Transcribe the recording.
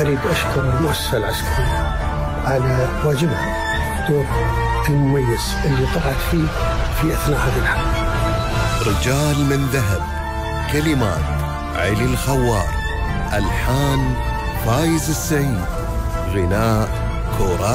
أريد أشكر المؤسسة العسكرية على واجبها، الدور المميز اللي طلعت فيه في أثناء هذه الحرب. رجال من ذهب، كلمات علي الخوار، ألحان فايز السعيد، غناء كورات.